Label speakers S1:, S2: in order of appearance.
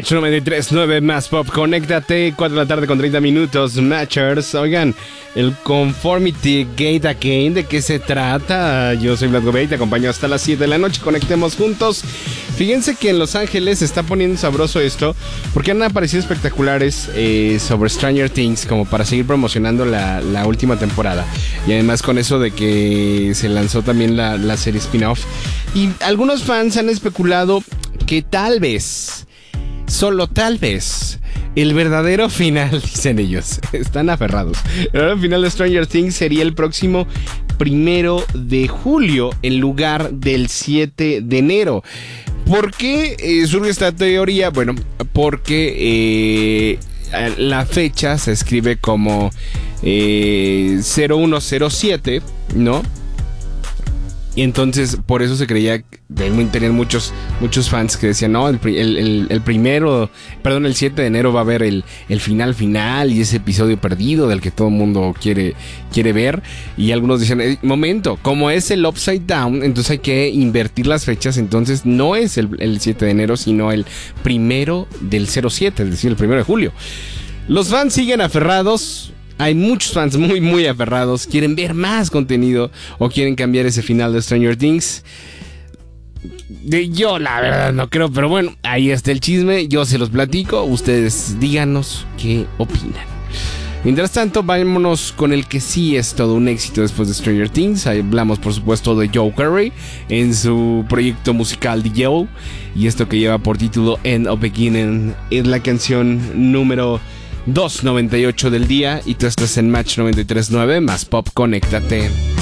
S1: Match 93.9 más pop, conéctate, 4 de la tarde con 30 minutos, Matchers. Oigan, el Conformity Gate Again, ¿de qué se trata? Yo soy Vlad Gobey, te acompaño hasta las 7 de la noche, conectemos juntos. Fíjense que en Los Ángeles se está poniendo sabroso esto, porque han aparecido espectaculares sobre Stranger Things, como para seguir promocionando la última temporada. Y además con eso de que se lanzó también la serie spin-off. Y algunos fans han especulado que tal vez, solo tal vez, el verdadero final, dicen ellos, están aferrados, el verdadero final de Stranger Things sería el próximo 1 de julio en lugar del 7 de enero. ¿Por qué surge esta teoría? Bueno, porque la fecha se escribe como 0107, ¿no? Y entonces por eso se creía, tenían muchos fans que decían, no, el 7 de enero va a haber el final y ese episodio perdido del que todo el mundo quiere ver. Y algunos decían, momento, como es el Upside Down, entonces hay que invertir las fechas, entonces no es el 7 de enero, sino el 1 del 07, es decir, el 1 de julio. Los fans siguen aferrados. Hay muchos fans muy aferrados, quieren ver más contenido o quieren cambiar ese final de Stranger Things. Yo la verdad no creo, pero bueno, ahí está el chisme, yo se los platico, ustedes díganos qué opinan. Mientras tanto, vámonos con el que sí es todo un éxito después de Stranger Things. Hablamos por supuesto de Joe Curry en su proyecto musical The Joe, y esto que lleva por título End of Beginning es la canción número 298 del día, y tú estás en Match 93.9 más pop, conéctate.